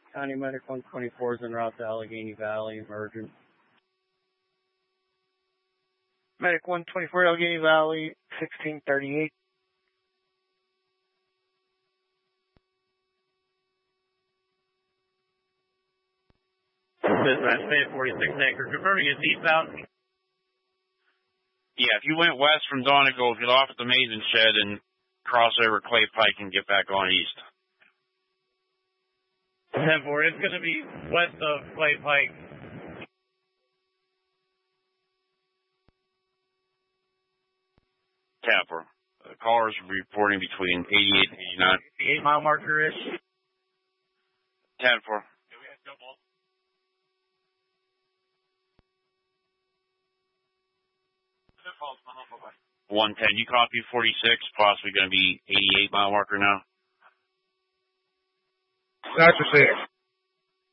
County Medic 124 is en route to Allegheny Valley, emergent. Medic 124, Allegheny Valley, 1638. Dispatch, Bay 46 Acre, confirming it's eastbound. Yeah, if you went west from Donegal, get off at the Mason Shed and cross over Clay Pike and get back on east. 10-4, it's going to be west of Clay Pike. Tapper. Callers reporting between 88 and 89. 8-mile marker-ish. 10-4. 110. You copy 46, possibly going to be 88 mile marker now. Dr. 6.